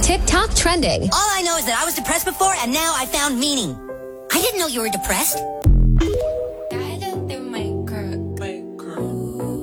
TikTok trending. All I know is that I was depressed before, and now I found meaning. I didn't know you were depressed.